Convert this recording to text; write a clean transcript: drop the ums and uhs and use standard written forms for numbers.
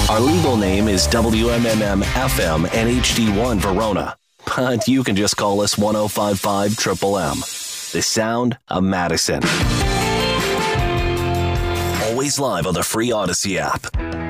Our legal name is WMMM FM and HD1 Verona, but you can just call us 1055 Triple M. The sound of Madison. Always live on the free Odyssey app.